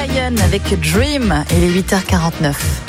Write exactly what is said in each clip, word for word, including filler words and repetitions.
Lion avec Dream. Il est huit heures quarante-neuf.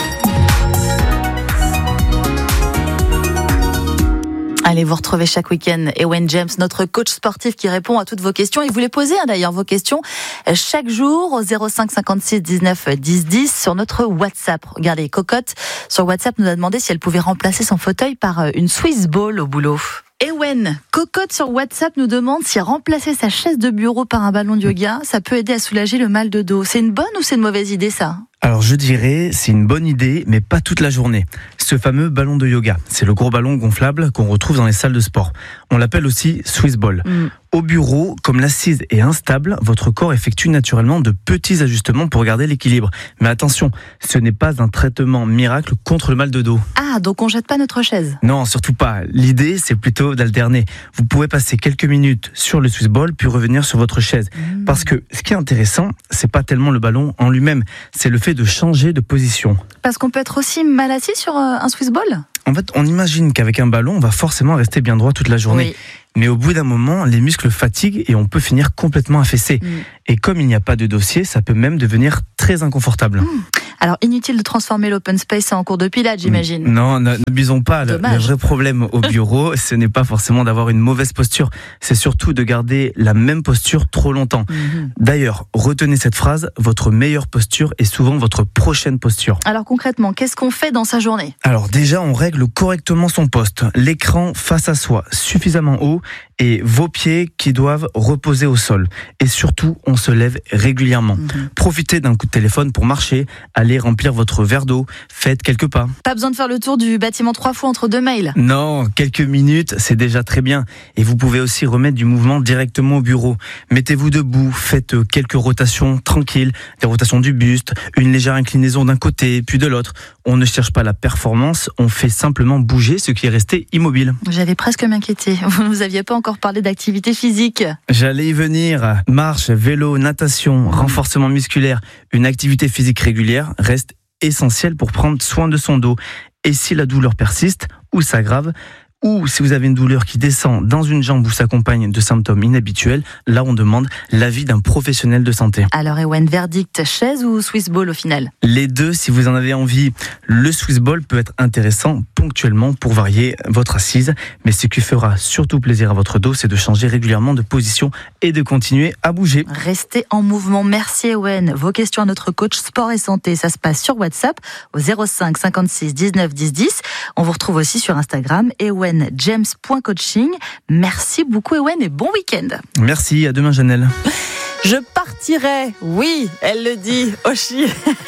Allez, vous retrouvez chaque week-end Ewen James, notre coach sportif qui répond à toutes vos questions. Et vous les posez hein, d'ailleurs vos questions chaque jour au zéro cinq cinquante-six dix-neuf dix dix sur notre WhatsApp. Regardez, Cocotte sur WhatsApp nous a demandé si elle pouvait remplacer son fauteuil par une Swiss Ball au boulot. Ewen, Cocotte sur WhatsApp nous demande si remplacer sa chaise de bureau par un ballon de yoga, ça peut aider à soulager le mal de dos. C'est une bonne ou c'est une mauvaise idée ça ? Alors je dirais, c'est une bonne idée, mais pas toute la journée. Ce fameux ballon de yoga, c'est le gros ballon gonflable qu'on retrouve dans les salles de sport. On l'appelle aussi Swiss Ball. Mm. Au bureau, comme l'assise est instable, votre corps effectue naturellement de petits ajustements pour garder l'équilibre. Mais attention, ce n'est pas un traitement miracle contre le mal de dos. Ah, donc on jette pas notre chaise ? Non, surtout pas. L'idée, c'est plutôt d'alterner. Vous pouvez passer quelques minutes sur le Swiss Ball, puis revenir sur votre chaise. Mm. Parce que ce qui est intéressant, c'est pas tellement le ballon en lui-même, c'est le fait de changer de position. Parce qu'on peut être aussi mal assis sur un Swiss Ball ? En fait, on imagine qu'avec un ballon, on va forcément rester bien droit toute la journée. Oui. Mais au bout d'un moment, les muscles fatiguent et on peut finir complètement affaissé. Mmh. Et comme il n'y a pas de dossier, ça peut même devenir très inconfortable. Mmh. Alors, inutile de transformer l'open space en cours de pilates, j'imagine. Non, n'abusons pas. Le, le vrai problème au bureau, ce n'est pas forcément d'avoir une mauvaise posture. C'est surtout de garder la même posture trop longtemps. Mmh. D'ailleurs, retenez cette phrase, votre meilleure posture est souvent votre prochaine posture. Alors concrètement, qu'est-ce qu'on fait dans sa journée ? Alors déjà, on règle correctement son poste. L'écran face à soi, suffisamment haut, et vos pieds qui doivent reposer au sol. Et surtout, on se lève régulièrement. Mmh. Profitez d'un coup de téléphone pour marcher, allez remplir votre verre d'eau, faites quelques pas. Pas besoin de faire le tour du bâtiment trois fois entre deux mails. Non, quelques minutes, c'est déjà très bien. Et vous pouvez aussi remettre du mouvement directement au bureau. Mettez-vous debout, faites quelques rotations tranquilles, des rotations du buste, une légère inclinaison d'un côté, puis de l'autre. On ne cherche pas la performance, on fait simplement bouger ce qui est resté immobile. J'allais presque m'inquiéter. Vous ne nous aviez pas encore parlé d'activité physique. J'allais y venir. Marche, vélo, natation, renforcement musculaire. Une activité physique régulière reste essentielle pour prendre soin de son dos. Et si la douleur persiste ou s'aggrave, ou si vous avez une douleur qui descend dans une jambe ou s'accompagne de symptômes inhabituels, là on demande l'avis d'un professionnel de santé. Alors Ewen, verdict, chaise ou Swiss Ball au final ? Les deux si vous en avez envie. Le Swiss Ball peut être intéressant ponctuellement pour varier votre assise, mais ce qui fera surtout plaisir à votre dos, c'est de changer régulièrement de position et de continuer à bouger. Restez en mouvement. Merci Ewen. Vos questions à notre coach sport et santé, ça se passe sur WhatsApp au zéro cinq cinquante-six dix-neuf dix dix. On vous retrouve aussi sur Instagram, ewen james point coaching. Merci beaucoup Ewen et bon week-end. Merci, à demain Janelle. Je partirai, oui, elle le dit, Oshi.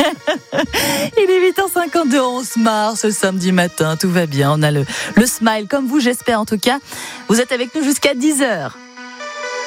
Il est huit heures cinquante-deux, on se marre ce samedi matin, tout va bien, on a le, le smile comme vous, j'espère en tout cas. Vous êtes avec nous jusqu'à dix heures.